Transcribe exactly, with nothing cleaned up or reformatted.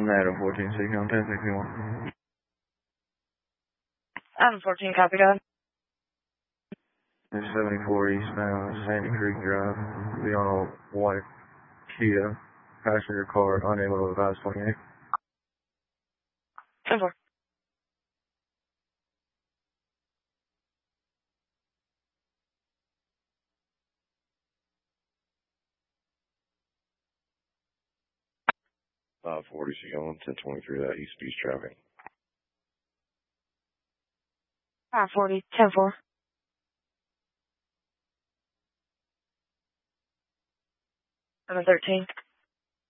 Adam fourteen, six on ten sixty-one. Adam fourteen, copy that. seventy-four eastbound, Sandy Creek Drive. Be on a white Kia. Passenger car, unable to advise twenty-eight. ten four. five forty, so you're on ten twenty-three, that East Beach traffic. five forty, ten four. I'm a thirteen.